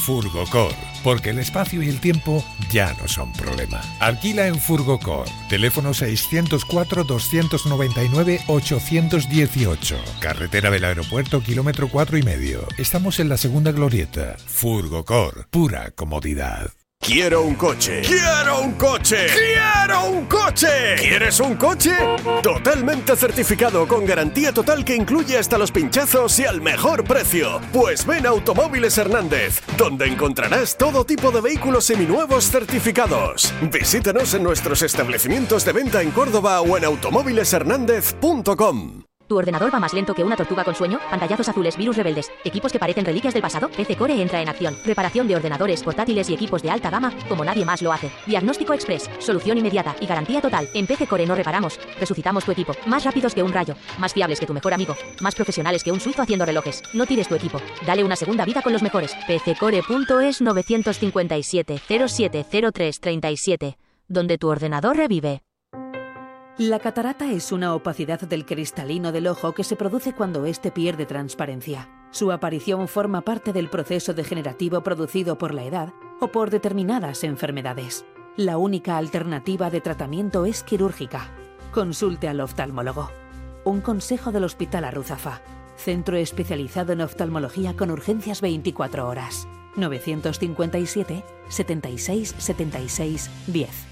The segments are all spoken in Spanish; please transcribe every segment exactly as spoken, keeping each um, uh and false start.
Furgocor, porque el espacio y el tiempo ya no son problema. Alquila en Furgocor. Teléfono seiscientos cuatro, doscientos noventa y nueve, ochocientos dieciocho. Carretera del Aeropuerto, kilómetro cuatro y medio. Estamos en la segunda glorieta. Furgocor, pura comodidad. Quiero un coche. ¡Quiero un coche! ¡Quiero un coche! ¿Quieres un coche? Totalmente certificado, con garantía total que incluye hasta los pinchazos y al mejor precio. Pues ven a Automóviles Hernández, donde encontrarás todo tipo de vehículos seminuevos certificados. Visítanos en nuestros establecimientos de venta en Córdoba o en automóviles hernández punto com. ¿Tu ordenador va más lento que una tortuga con sueño? Pantallazos azules, virus rebeldes, equipos que parecen reliquias del pasado. P C Core entra en acción. Reparación de ordenadores, portátiles y equipos de alta gama como nadie más lo hace. Diagnóstico express, solución inmediata y garantía total. En P C Core no reparamos, resucitamos tu equipo. Más rápidos que un rayo, más fiables que tu mejor amigo, más profesionales que un suizo haciendo relojes. No tires tu equipo, dale una segunda vida con los mejores. P C core punto es nueve cinco siete, cero siete cero tres tres siete, donde tu ordenador revive. La catarata es una opacidad del cristalino del ojo que se produce cuando éste pierde transparencia. Su aparición forma parte del proceso degenerativo producido por la edad o por determinadas enfermedades. La única alternativa de tratamiento es quirúrgica. Consulte al oftalmólogo. Un consejo del Hospital Arruzafa, centro especializado en oftalmología con urgencias veinticuatro horas. nueve cinco siete, setenta y seis, setenta y seis, diez.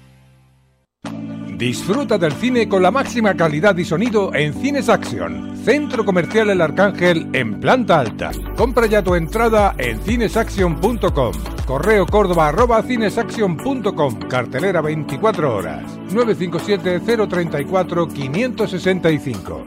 Disfruta del cine con la máxima calidad y sonido en Cines Action, Centro Comercial El Arcángel en planta alta. Compra ya tu entrada en cinesaction punto com. Correo córdoba arroba cinesaction punto com. Cartelera veinticuatro horas. nueve cinco siete, cero tres cuatro, cinco seis cinco.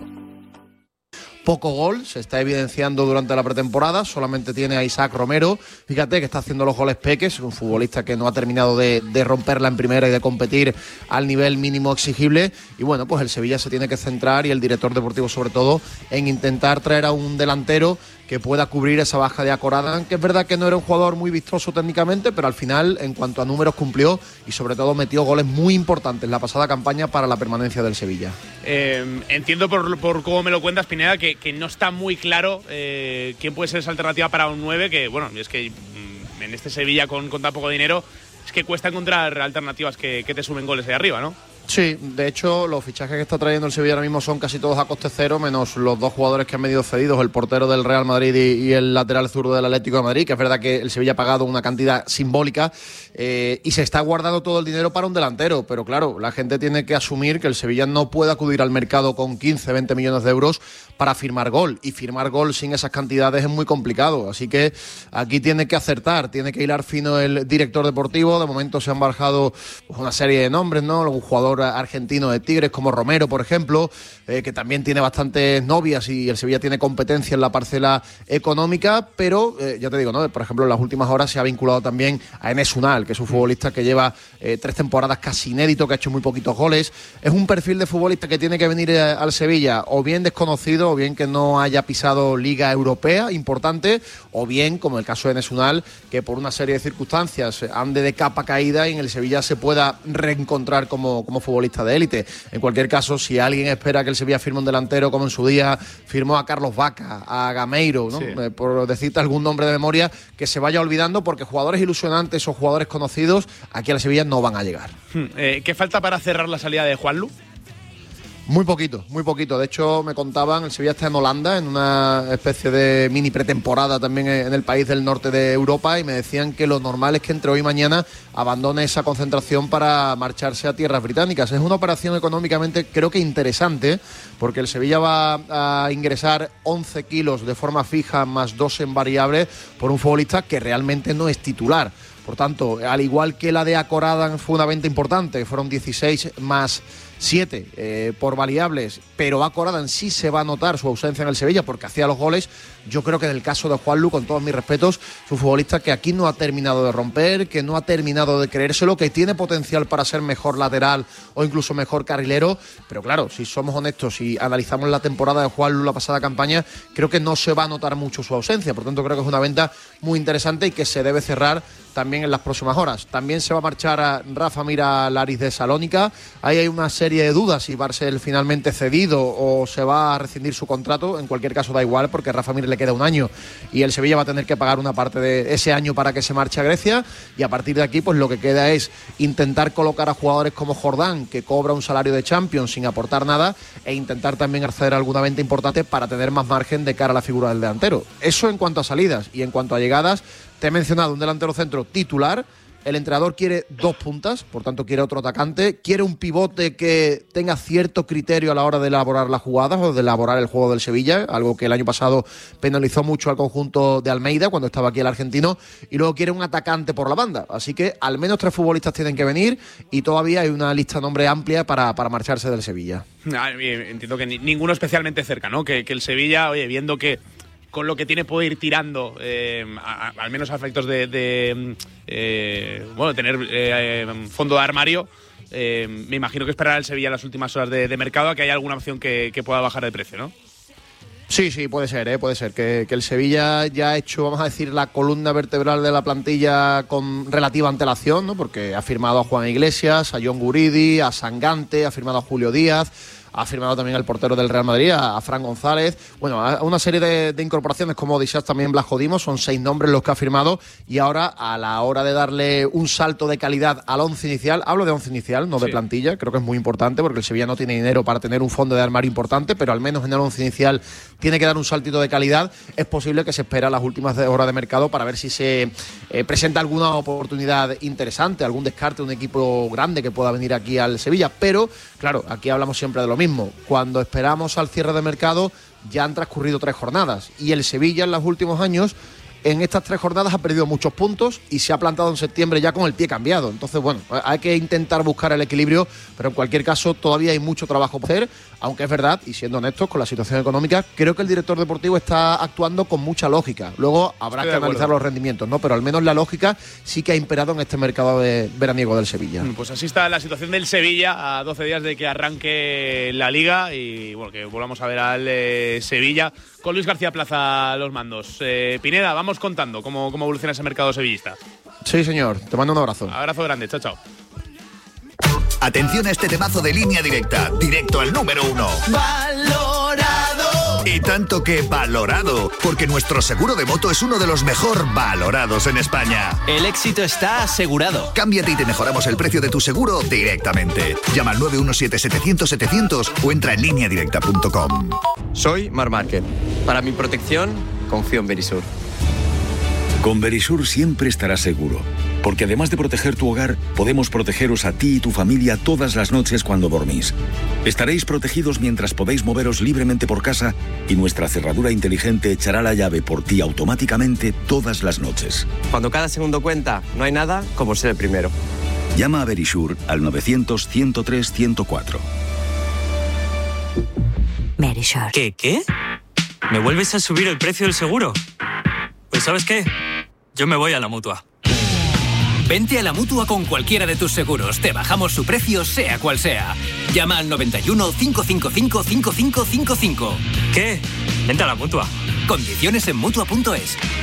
Poco gol se está evidenciando durante la pretemporada, solamente tiene a Isaac Romero, fíjate que está haciendo los goles peques, un futbolista que no ha terminado de, de romperla en primera y de competir al nivel mínimo exigible, y bueno, pues el Sevilla se tiene que centrar, y el director deportivo sobre todo, en intentar traer a un delantero que pueda cubrir esa baja de Akoradan, que es verdad que no era un jugador muy vistoso técnicamente, pero al final, en cuanto a números, cumplió y sobre todo metió goles muy importantes en la pasada campaña para la permanencia del Sevilla. Eh, entiendo por, por cómo me lo cuentas, Pineda, que, que no está muy claro eh, quién puede ser esa alternativa para un nueve, que bueno, es que mm, en este Sevilla con, con tan poco dinero es que cuesta encontrar alternativas que, que te sumen goles ahí arriba, ¿no? Sí, de hecho los fichajes que está trayendo el Sevilla ahora mismo son casi todos a coste cero, menos los dos jugadores que han venido cedidos, el portero del Real Madrid y, y el lateral zurdo del Atlético de Madrid, que es verdad que el Sevilla ha pagado una cantidad simbólica eh, y se está guardando todo el dinero para un delantero, pero claro, la gente tiene que asumir que el Sevilla no puede acudir al mercado con quince, veinte millones de euros para firmar gol, y firmar gol sin esas cantidades es muy complicado, así que aquí tiene que acertar, tiene que hilar fino el director deportivo. De momento se han barajado pues, una serie de nombres, ¿no? Un jugador argentino de Tigres como Romero, por ejemplo, eh, que también tiene bastantes novias y el Sevilla tiene competencia en la parcela económica, pero eh, ya te digo, ¿no? Por ejemplo, en las últimas horas se ha vinculado también a Enes Unal, que es un futbolista que lleva eh, tres temporadas casi inédito, que ha hecho muy poquitos goles. Es un perfil de futbolista que tiene que venir eh, al Sevilla o bien desconocido, o bien que no haya pisado Liga Europea importante, o bien, como el caso de Enes Unal, que por una serie de circunstancias ande de capa caída y en el Sevilla se pueda reencontrar como, como futbolista de élite. En cualquier caso, si alguien espera que el Sevilla firme un delantero como en su día firmó a Carlos Vaca, a Gameiro, ¿no? Sí. Eh, por decirte algún nombre de memoria, que se vaya olvidando, porque jugadores ilusionantes o jugadores conocidos aquí al Sevilla no van a llegar. Hmm. Eh, ¿Qué falta para cerrar la salida de Juanlu? Muy poquito, muy poquito. De hecho, me contaban, el Sevilla está en Holanda, en una especie de mini pretemporada también en el país del norte de Europa, y me decían que lo normal es que entre hoy y mañana abandone esa concentración para marcharse a tierras británicas. Es una operación económicamente creo que interesante, porque el Sevilla va a ingresar once kilos de forma fija más dos en variable por un futbolista que realmente no es titular. Por tanto, al igual que la de Akoradan fue una venta importante, que fueron dieciséis más siete eh, por variables, pero Akoradan sí se va a notar su ausencia en el Sevilla porque hacía los goles. Yo creo que en el caso de Juanlu, con todos mis respetos, es un futbolista que aquí no ha terminado de romper, que no ha terminado de creérselo, que tiene potencial para ser mejor lateral o incluso mejor carrilero, pero claro, si somos honestos y analizamos la temporada de Juanlu, la pasada campaña, creo que no se va a notar mucho su ausencia. Por tanto, creo que es una venta muy interesante y que se debe cerrar también en las próximas horas. También se va a marchar a Rafa Mir al Aris de Salónica. Ahí hay una serie de dudas si va a ser finalmente cedido o se va a rescindir su contrato. En cualquier caso da igual, porque a Rafa Mir le queda un año y el Sevilla va a tener que pagar una parte de ese año para que se marche a Grecia, y a partir de aquí pues lo que queda es intentar colocar a jugadores como Jordán, que cobra un salario de Champions sin aportar nada, e intentar también acceder a alguna venta importante para tener más margen de cara a la figura del delantero. Eso en cuanto a salidas. Y en cuanto a llegadas, te he mencionado un delantero centro titular. El entrenador quiere dos puntas, por tanto quiere otro atacante, quiere un pivote que tenga cierto criterio a la hora de elaborar las jugadas o de elaborar el juego del Sevilla, algo que el año pasado penalizó mucho al conjunto de Almeida cuando estaba aquí el argentino, y luego quiere un atacante por la banda. Así que al menos tres futbolistas tienen que venir y todavía hay una lista de nombres amplia para, para marcharse del Sevilla. Ah, entiendo que ni, ninguno especialmente cerca, ¿no? Que, que el Sevilla, oye, viendo que con lo que tiene puede ir tirando, eh, a, a, al menos a efectos de, de eh, bueno, tener eh, fondo de armario, eh, me imagino que esperará el Sevilla en las últimas horas de, de mercado a que haya alguna opción que, que pueda bajar de precio, ¿no? Sí, sí, puede ser, ¿eh? puede ser. Que, que el Sevilla ya ha hecho, vamos a decir, la columna vertebral de la plantilla con relativa antelación, ¿no? Porque ha firmado a Juan Iglesias, a John Guridi, a Sangante, ha firmado a Julio Díaz, ha firmado también al portero del Real Madrid, a, a Fran González. Bueno, a una serie de, de incorporaciones, como decías también Blasco Dimos, son seis nombres los que ha firmado, y ahora a la hora de darle un salto de calidad al once inicial, hablo de once inicial, no de sí. plantilla, creo que es muy importante porque el Sevilla no tiene dinero para tener un fondo de armario importante, pero al menos en el once inicial tiene que dar un saltito de calidad. Es posible que se espera las últimas horas de mercado para ver si se eh, presenta alguna oportunidad interesante, algún descarte de un equipo grande que pueda venir aquí al Sevilla, pero claro, aquí hablamos siempre de lo mismo. Cuando esperamos al cierre de mercado ya han transcurrido tres jornadas y el Sevilla en los últimos años en estas tres jornadas ha perdido muchos puntos y se ha plantado en septiembre ya con el pie cambiado. Entonces, bueno, hay que intentar buscar el equilibrio, pero en cualquier caso todavía hay mucho trabajo por hacer, aunque es verdad, y siendo honestos con la situación económica, creo que el director deportivo está actuando con mucha lógica. Luego habrá que analizar los rendimientos, ¿no? Pero al menos la lógica sí que ha imperado en este mercado de veraniego del Sevilla. Pues así está la situación del Sevilla a doce días de que arranque la Liga y bueno, que volvamos a ver al eh, Sevilla con Luis García Plaza a los mandos. Eh, Pineda, vamos contando cómo, cómo evoluciona ese mercado sevillista. Sí, señor. Te mando un abrazo. Abrazo grande. Chao, chao. Atención a este temazo de Línea Directa, directo al número uno. ¡Valorado! Y tanto que valorado, porque nuestro seguro de moto es uno de los mejor valorados en España. El éxito está asegurado. Cámbiate y te mejoramos el precio de tu seguro directamente. Llama al nueve uno siete, setecientos, setecientos o entra en línea directa punto com. Soy Mar Márquez. Para mi protección, confío en Verisur. Con Verisur siempre estarás seguro, porque además de proteger tu hogar, podemos protegeros a ti y tu familia todas las noches cuando dormís. Estaréis protegidos mientras podéis moveros libremente por casa y nuestra cerradura inteligente echará la llave por ti automáticamente todas las noches. Cuando cada segundo cuenta, no hay nada como ser el primero. Llama a Verisur al novecientos, ciento tres, ciento cuatro. Verisur. ¿Qué, qué? ¿Me vuelves a subir el precio del seguro? Pues ¿sabes qué? Yo me voy a la Mutua. Vente a la Mutua con cualquiera de tus seguros. Te bajamos su precio, sea cual sea. Llama al noventa y uno, cinco cinco cinco, cinco cinco cinco cinco. ¿Qué? Vente a la Mutua. Condiciones en Mutua punto es.